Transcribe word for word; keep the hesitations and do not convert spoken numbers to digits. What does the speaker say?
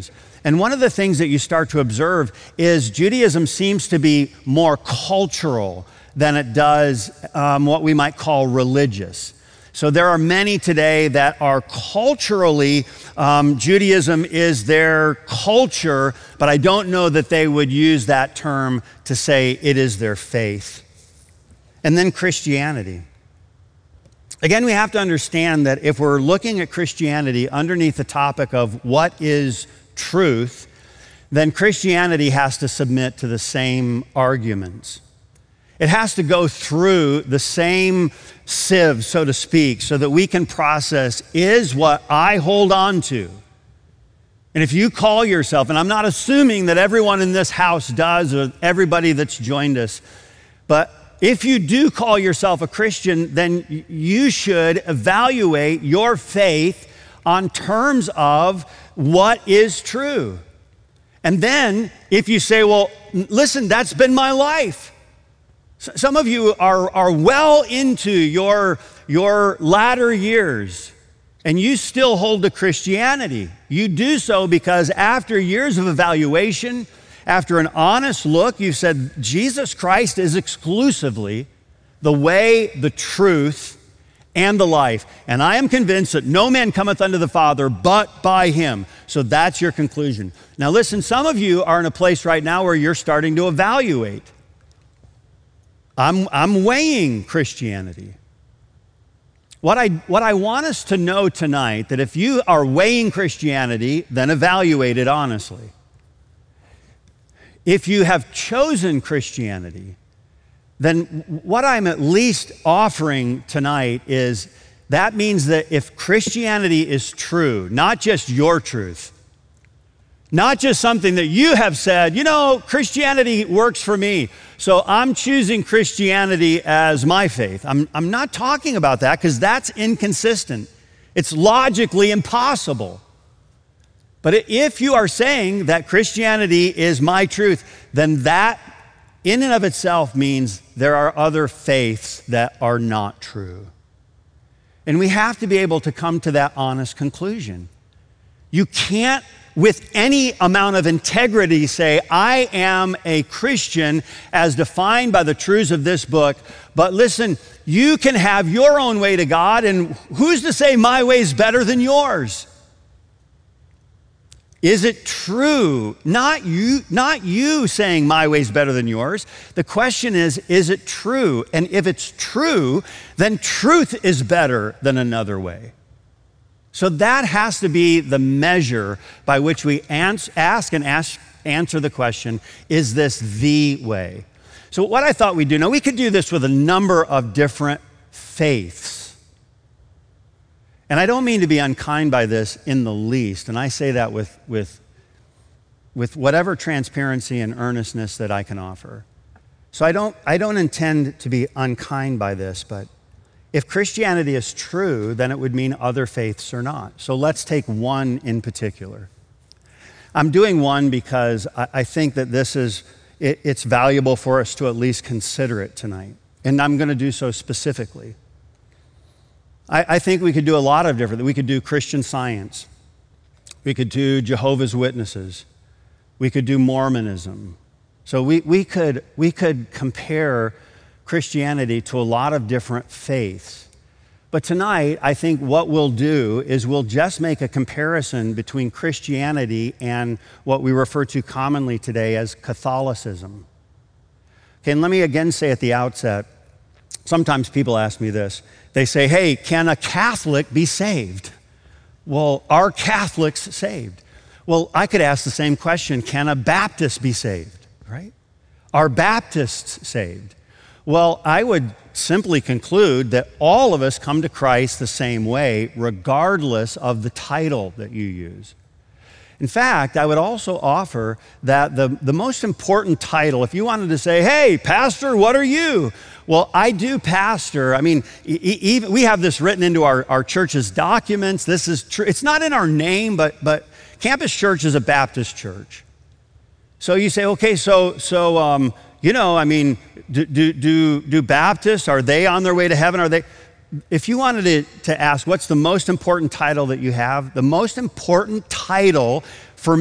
Christians. And one of the things that you start to observe is Judaism seems to be more cultural than it does um, what we might call religious. So there are many today that are culturally, um, Judaism is their culture, but I don't know that they would use that term to say it is their faith. And then Christianity. Again, we have to understand that if we're looking at Christianity underneath the topic of what is truth, then Christianity has to submit to the same arguments. It has to go through the same sieve, so to speak, so that we can process, is what I hold on to. And if you call yourself, and I'm not assuming that everyone in this house does, or everybody that's joined us, but if you do call yourself a Christian, then you should evaluate your faith on terms of what is true. And then if you say, well, listen, that's been my life. Some of you are, are well into your, your latter years, and you still hold to Christianity. You do so because after years of evaluation, after an honest look, you said, Jesus Christ is exclusively the way, the truth, and the life. And I am convinced that no man cometh unto the Father but by him. So that's your conclusion. Now listen, some of you are in a place right now where you're starting to evaluate. I'm, I'm weighing Christianity. What I, what I want us to know tonight, that if you are weighing Christianity, then evaluate it honestly. If you have chosen Christianity, then what I'm at least offering tonight is that means that if Christianity is true, not just your truth, not just something that you have said, you know, Christianity works for me, so I'm choosing Christianity as my faith. I'm, I'm not talking about that because that's inconsistent. It's logically impossible. But if you are saying that Christianity is my truth, then that in and of itself means there are other faiths that are not true. And we have to be able to come to that honest conclusion. You can't, with any amount of integrity, say, I am a Christian as defined by the truths of this book, but listen, you can have your own way to God, and who's to say my way is better than yours? Is it true? Not you, not you saying my way is better than yours. The question is, is it true? And if it's true, then truth is better than another way. So that has to be the measure by which we ans- ask and ask, answer the question, is this the way? So what I thought we'd do, now we could do this with a number of different faiths. And I don't mean to be unkind by this in the least, and I say that with, with, with whatever transparency and earnestness that I can offer. So I don't, I don't intend to be unkind by this, but if Christianity is true, then it would mean other faiths are not. So let's take one in particular. I'm doing one because I, I think that this is, it, it's valuable for us to at least consider it tonight. And I'm going to do so specifically. I, I think we could do a lot of different, we could do Christian Science. We could do Jehovah's Witnesses. We could do Mormonism. So we, we, could, we could compare Christianity to a lot of different faiths. But tonight, I think what we'll do is we'll just make a comparison between Christianity and what we refer to commonly today as Catholicism. Okay, and let me again say at the outset, sometimes people ask me this. They say, hey, can a Catholic be saved? Well, are Catholics saved? Well, I could ask the same question, can a Baptist be saved, right? Are Baptists saved? Well, I would simply conclude that all of us come to Christ the same way, regardless of the title that you use. In fact, I would also offer that the, the most important title, if you wanted to say, hey, pastor, what are you? Well, I do pastor. I mean, e- even, we have this written into our, our church's documents. This is true. It's not in our name, but, but Campus Church is a Baptist church. So you say, okay, so, so um, you know, I mean, do, do, do, do Baptists, are they on their way to heaven? Are they? If you wanted to, to ask what's the most important title that you have, the most important title